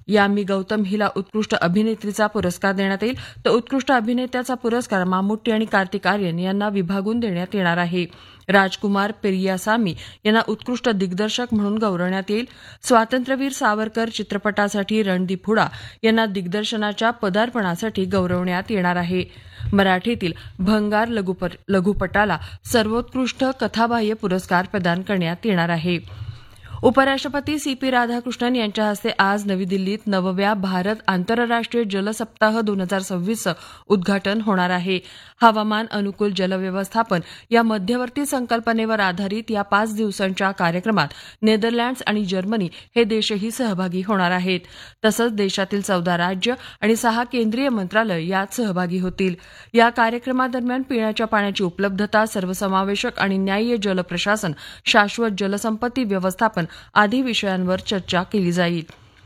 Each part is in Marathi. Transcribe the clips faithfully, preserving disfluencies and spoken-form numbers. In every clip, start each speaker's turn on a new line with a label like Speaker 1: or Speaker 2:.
Speaker 1: यामी गौतम हिला उत्कृष्ट अभिनेत्रीचा पुरस्कार देण्यात येईल तर उत्कृष्ट अभिनेत्याचा पुरस्कार मामुट्टी आणि कार्तिक आर्यन यांना विभागून देण्यात येणार आहे. राजकुमार पेरियासामी यांना उत्कृष्ट दिग्दर्शक म्हणून गौरवण्यात येईल. स्वातंत्र्यवीर सावरकर चित्रपटासाठी रणदीप हुडा यांना दिग्दर्शनाच्या पदार्पणासाठी गौरवण्यात येणार आहे. मराठीतील भंगार लघुपटाला सर्वोत्कृष्ट कथाबाह्य पुरस्कार प्रदान करण्यात येणार आहे. उपराष्ट्रपती सी पी राधाकृष्णन यांच्या हस्ते आज नवी दिल्लीत नवव्या भारत आंतरराष्ट्रीय जल सप्ताह दोन हजार सव्वीसचं उद्घाटन होणार आहे. हवामान अनुकूल जलव्यवस्थापन या मध्यवर्ती संकल्पनेवर आधारित या पाच दिवसांच्या कार्यक्रमात नेदरलँड्स आणि जर्मनी हे देशही सहभागी होणार आहेत. तसंच देशातील चौदा राज्य आणि सहा केंद्रीय मंत्रालय यात सहभागी होतील. या कार्यक्रमादरम्यान पिण्याच्या पाण्याची उपलब्धता, सर्वसमावेशक आणि न्याय्य जल प्रशासन, शाश्वत जलसंपत्ती व्यवस्थापन आदी विषयांवर चर्चा केली जाईल.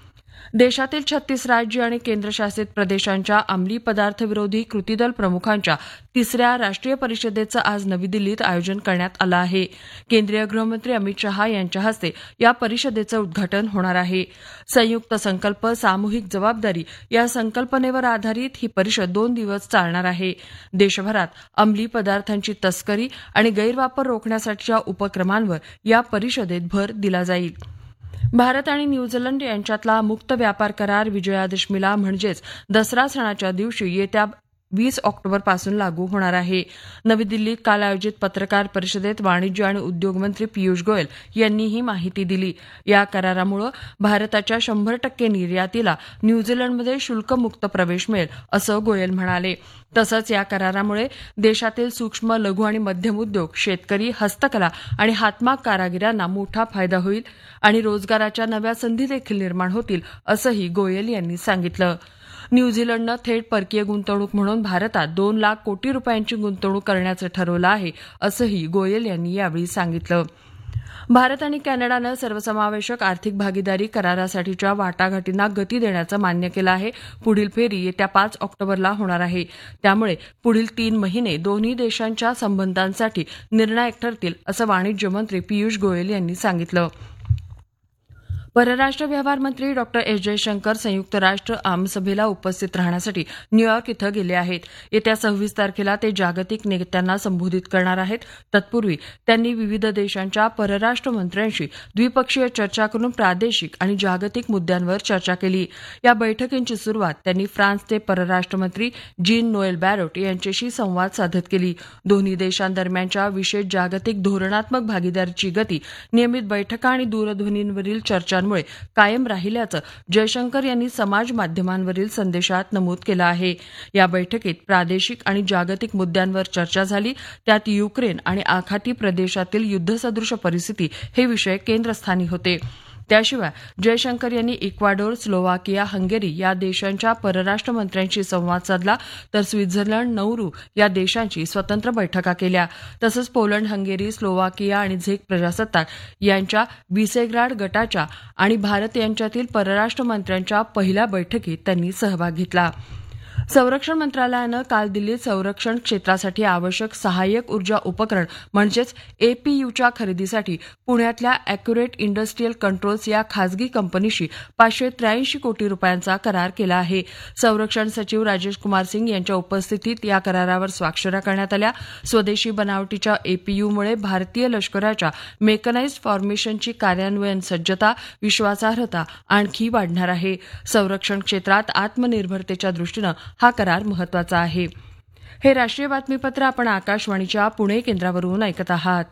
Speaker 1: देशातील छत्तीस राज्य आणि केंद्रशासित प्रदेशांच्या अंमली पदार्थ विरोधी कृती दल प्रमुखांच्या तिसऱ्या राष्ट्रीय परिषदेचं आज नवी दिल्लीत आयोजन करण्यात आलं आहे. केंद्रीय गृहमंत्री अमित शहा यांच्या हस्ते या परिषदेचं उद्घाटन होणार आहे. संयुक्त संकल्प सामूहिक जबाबदारी या संकल्पनेवर आधारित ही परिषद दोन दिवस चालणार आहे. देशभरात अंमली पदार्थांची तस्करी आणि गैरवापर रोखण्यासाठीच्या उपक्रमांवर या परिषदेत भर दिला जाईल. भारत आणि न्यूझीलंड यांच्यातला मुक्त व्यापार करार विजयादशमीला म्हणजेच दसरा सणाच्या दिवशी येत्या वीस ऑक्टोबरपासून लागू होणार आहे. नवी दिल्लीत काल आयोजित पत्रकार परिषदेत वाणिज्य आणि उद्योग मंत्री पियुष गोयल यांनी ही माहिती दिली. या करारामुळे भारताच्या शंभर टक्के निर्यातीला न्यूझीलंडमध्ये शुल्कमुक्त प्रवेश मिळेल असं गोयल म्हणाले. तसंच या करारामुळे देशातील सूक्ष्म लघु आणि मध्यम उद्योग, शेतकरी, हस्तकला आणि हातमाग कारागिरांना मोठा फायदा होईल आणि रोजगाराच्या नव्या संधी देखील निर्माण होतील असंही गोयल यांनी सांगितलं. न्यूझीलंडनं थेट परकीय गुंतवणूक म्हणून भारतात दोन लाख कोटी रुपयांची गुंतवणूक करण्याचं ठरवलं आहे असंही गोयल यांनी यावेळी सांगितलं. भारत आणि कॅनडानं सर्वसमावेशक आर्थिक भागीदारी करारासाठीच्या वाटाघाटींना गती देण्याचं मान्य केलं आहे. पुढील फेरी येत्या पाच ऑक्टोबरला होणार आहे. त्यामुळे पुढील तीन महिने दोन्ही देशांच्या संबंधांसाठी निर्णायक ठरतील असं वाणिज्य मंत्री पियुष गोयल यांनी सांगितलं. परराष्ट्र व्यवहार मंत्री डॉ एस जयशंकर संयुक्त राष्ट्र आमसभेला उपस्थित राहण्यासाठी न्यूयॉर्क इथं गेले आहेत. येत्या सव्वीस तारखेला ते जागतिक नेत्यांना संबोधित करणार आहेत. तत्पूर्वी त्यांनी विविध देशांच्या परराष्ट्र मंत्र्यांशी द्विपक्षीय चर्चा करून प्रादेशिक आणि जागतिक मुद्द्यांवर चर्चा केली. या बैठकींची सुरुवात त्यांनी फ्रान्सचे परराष्ट्र मंत्री जीन नोएल बॅरोट यांच्याशी संवाद साधत केली. दोन्ही देशांदरम्यानच्या विशेष जागतिक धोरणात्मक भागीदारीची गती नियमित बैठका आणि दूरध्वनींवरील चर्चा मुळे कायम राहिल्याचं जयशंकर यांनी समाज माध्यमांवरील संदेशात नमूद केलं आहे. या बैठकीत प्रादेशिक आणि जागतिक मुद्द्यांवर चर्चा झाली. त्यात युक्रेन आणि आखाती प्रदेशातील युद्धसदृश परिस्थिती हे विषय केंद्रस्थानी होते. त्याशिवाय जयशंकर यांनी इक्वाडोर, स्लोवाकिया, हंगेरी या देशांच्या परराष्ट्र मंत्र्यांशी संवाद साधला तर स्वित्झर्लंड, नौरू या देशांची स्वतंत्र बैठका केल्या. तसंच पोलंड, हंगेरी, स्लोवाकिया आणि झेक प्रजासत्ताक यांच्या विसेग्राड गटाच्या आणि भारत यांच्यातील परराष्ट्र मंत्र्यांच्या पहिल्या बैठकीत त्यांनी सहभाग घेतला. संरक्षण मंत्रालयानं काल दिल्लीत संरक्षण क्षेत्रासाठी आवश्यक सहाय्यक ऊर्जा उपकरण म्हणजेच एपीयूच्या खरेदीसाठी पुण्यातल्या अॅक्युरेट इंडस्ट्रीयल कंट्रोल्स या खासगी कंपनीशी पाचशे त्र्याऐंशी कोटी रुपयांचा करार केला आहे. संरक्षण सचिव राजेश कुमार सिंग यांच्या उपस्थितीत या करारावर स्वाक्षऱ्या करण्यात आल्या. स्वदेशी बनावटीच्या एपीयूमुळे भारतीय लष्कराच्या मेकनाइज्ड फॉर्मेशनची कार्यान्वयन सज्जता, विश्वासार्हता आणखी वाढणार आहे. संरक्षण क्षेत्रात आत्मनिर्भरतेच्या दृष्टीनं हा करार महत्वाचा आहे. हे राष्ट्रीय बातमीपत्र आपण आकाशवाणीच्या पुणे केंद्रावरून ऐकत आहात.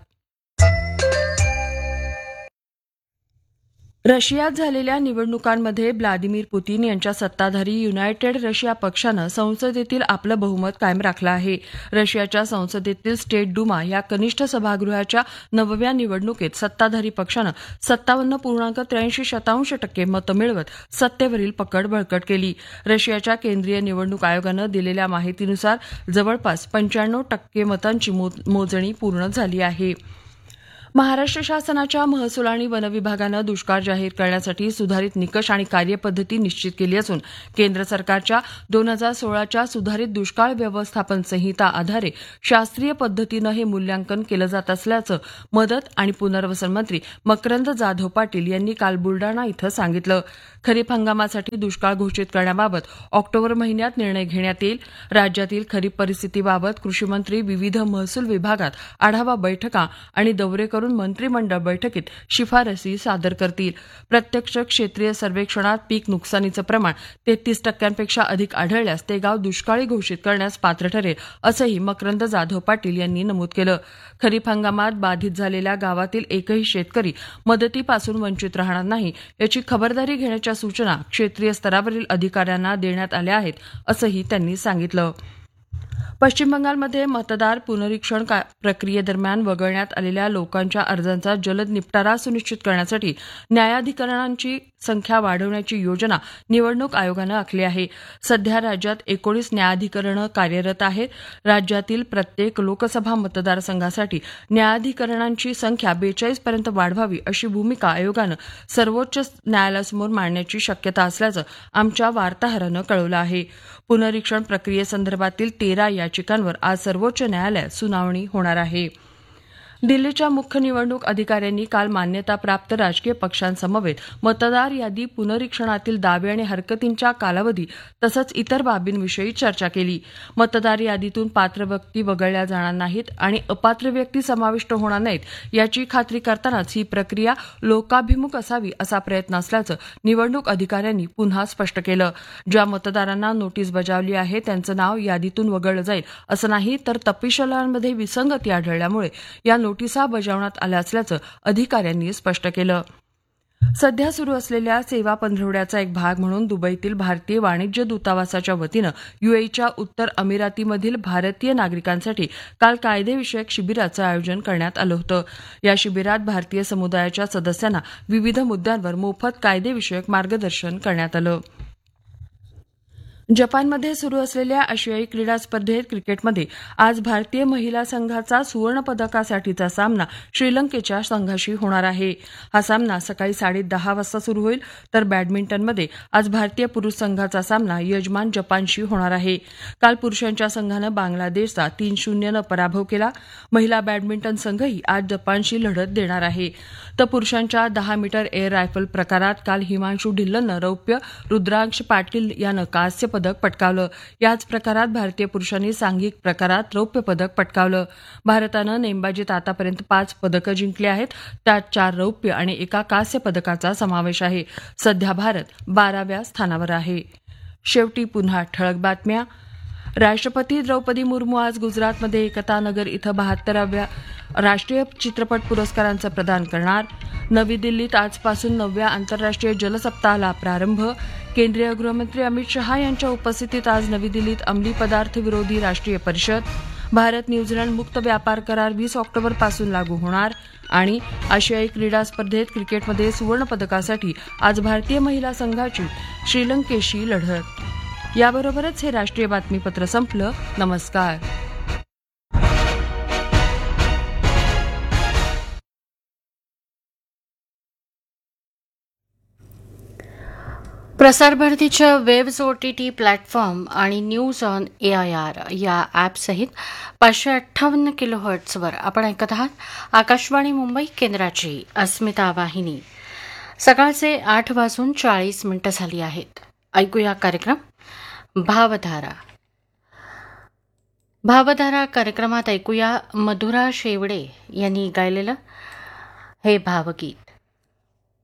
Speaker 1: रशियात झालेल्या निवडणुकांमध्ये व्लादिमीर पुतीन यांच्या सत्ताधारी युनायटेड रशिया पक्षानं संसदेतील आपलं बहुमत कायम राखलं आहे. रशियाच्या संसदेतील स्टेट डुमा या कनिष्ठ सभागृहाच्या नवव्या निवडणुकीत सत्ताधारी पक्षानं सत्तावन्न पूर्णांक त्र्याऐंशी शतांश टक्के मतं मिळवत सत्तेवरील पकड बळकट केली. रशियाच्या केंद्रीय निवडणूक आयोगानं दिलेल्या माहितीनुसार जवळपास पंच्याण्णव टक्के मतांची मोजणी पूर्ण झाली आहे. महाराष्ट्र शासनाच्या महसूल आणि वन विभागानं दुष्काळ जाहीर करण्यासाठी सुधारित निकष आणि कार्यपद्धती निश्चित केली असून केंद्र सरकारच्या दोन हजार सोळाच्या सुधारित दुष्काळ व्यवस्थापन संहिता आधारे शास्त्रीय पद्धतीनं हे मूल्यांकन केलं जात असल्याचं मदत आणि पुनर्वसन मंत्री मकरंद जाधव पाटील यांनी काल बुलडाणा इथं सांगितलं. खरीप हंगामासाठी दुष्काळ घोषित करण्याबाबत ऑक्टोबर महिन्यात निर्णय घेण्यात येईल. राज्यातील खरीप परिस्थितीबाबत कृषीमंत्री विविध महसूल विभागात आढावा बैठका आणि दौरे करून मंत्रिमंडळ बैठकीत शिफारसी सादर करतील. प्रत्यक्ष क्षेत्रीय सर्वेक्षणात पीक नुकसानीचं प्रमाण तेहतीस टक्क्यांपेक्षा अधिक आढळल्यास ते गाव दुष्काळी घोषित करण्यास पात्र ठरेल, असंही मकरंद जाधव पाटील यांनी नमूद केलं. खरीप हंगामात बाधित झालेल्या गावातील एकही शेतकरी मदतीपासून वंचित राहणार नाही याची खबरदारी घेण्याच्या सूचना क्षेत्रीय स्तरावरील अधिकाऱ्यांना देण्यात आल्या आहेत, असंही त्यांनी सांगितलं. पश्चिम बंगालमध्ये मतदार पुनरीक्षण प्रक्रियेदरम्यान वगळण्यात आलेल्या लोकांच्या अर्जांचा जलद निपटारा सुनिश्चित करण्यासाठी न्यायाधिकरणांची संख्या वाढवण्याची योजना निवडणूक आयोगानं आखली आहे. सध्या राज्यात एकोणीस न्यायाधिकरणं कार्यरत आहेत. राज्यातील प्रत्येक लोकसभा मतदारसंघासाठी न्यायाधिकरणांची संख्या बेचाळीस पर्यंत वाढवावी अशी भूमिका आयोगानं सर्वोच्च न्यायालयासमोर मांडण्याची शक्यता असल्याचं आमच्या वार्ताहरानं कळवलं आहे. पुनरीक्षण प्रक्रियेसंदर्भातील तेरा याचिकांवर आज सर्वोच्च न्यायालयात सुनावणी होणार आहे. दिल्लीच्या मुख्य निवडणूक अधिकाऱ्यांनी काल मान्यताप्राप्त राजकीय पक्षांसमवेत मतदार यादी पुनरीक्षणातील दावे आणि हरकतींच्या कालावधी तसंच इतर बाबींविषयी चर्चा केली. मतदार यादीतून पात्र व्यक्ती वगळल्या जाणार नाहीत आणि अपात्र व्यक्ती समाविष्ट होणार नाहीत याची खात्री करतानाच ही प्रक्रिया लोकाभिमुख असावी असा प्रयत्न असल्याचं निवडणूक अधिकाऱ्यांनी पुन्हा स्पष्ट केलं. ज्या मतदारांना नोटीस बजावली आहे त्यांचं नाव यादीतून वगळलं जाईल असं नाही, तर तपशिलांमध्ये विसंगती आढळल्यामुळे या नोटिसा बजावण्यात आल्या असल्याचं अधिकाऱ्यांनी स्पष्ट केलं. सध्या सुरू असलेल्या सेवा पंधरवड्याचा एक भाग म्हणून दुबईतील भारतीय वाणिज्य दूतावासाच्या वतीनं युएईच्या उत्तर अमिरातीमधील भारतीय नागरिकांसाठी काल कायदेविषयक शिबिराचं आयोजन करण्यात आलं होतं. या शिबिरात भारतीय समुदायाच्या सदस्यांना विविध मुद्द्यांवर मोफत कायदेविषयक मार्गदर्शन करण्यात आलं. जपानमध्ये सुरू असलेल्या आशियाई क्रीडा स्पर्धेत क्रिकेटमध्ये आज भारतीय महिला संघाचा सुवर्णपदकासाठीचा सामना श्रीलंकेच्या संघाशी होणार आहे. हा सामना सकाळी साडे दहा वाजता सुरू होईल. तर बॅडमिंटनमध्ये आज भारतीय पुरुष संघाचा सामना यजमान जपानशी होणार आहे. काल पुरुषांच्या संघानं बांगलादेशचा तीन शून्यनं पराभव केला. महिला बॅडमिंटन संघही आज जपानशी लढत देणार आहे. तर पुरुषांच्या दहा मीटर एअर रायफल प्रकारात काल हिमांशू ढिल्लननं रौप्य, रुद्रांश पाटील यानं कांस्य पदक पटकावलं. याच प्रकारात भारतीय पुरुषांनी सांघिक प्रकारात रौप्य पदक पटकावलं. भारतानं नेमबाजीत आतापर्यंत पाच पदकं जिंकली आहेत. त्यात चार रौप्य आणि एका कांस्य पदकाचा समावेश आहे. सध्या भारत बाराव्या स्थानावर आहे. शेवटी पुन्हा ठळक बातम्या. राष्ट्रपती द्रौपदी मुर्मू आज गुजरातमध्ये एकता नगर इथं बहात्तराव्या राष्ट्रीय चित्रपट पुरस्कारांचं प्रदान करणार. नवी दिल्लीत आजपासून नवव्या आंतरराष्ट्रीय जल सप्ताहाला प्रारंभ. केंद्रीय गृहमंत्री अमित शहा यांच्या उपस्थितीत आज नवी दिल्लीत अंमली पदार्थ विरोधी राष्ट्रीय परिषद. भारत न्यूझीलंड मुक्त व्यापार करार वीस ऑक्टोबरपासून लागू होणार. आणि आशियाई क्रीडा स्पर्धेत क्रिकेटमध्ये सुवर्णपदकासाठी आज भारतीय महिला संघाची श्रीलंकेशी लढत. याबरोबरच हे राष्ट्रीय बातमीपत्र संपलं. नमस्कार.
Speaker 2: प्रसारभारतीच्या webs O T T platform आणि news on A I R या ॲपसहित पाचशे अठ्ठावन्न किलो हर्ट्सवर आपण ऐकत आहात आकाशवाणी मुंबई केंद्राची अस्मिता वाहिनी. सकाळचे आठ वाजून चाळीस मिनिटं झाली आहेत. ऐकूया कार्यक्रम भावधारा. भावधारा कार्यक्रमात ऐकूया मधुरा शेवडे यांनी गायलेलं हे भावगीत.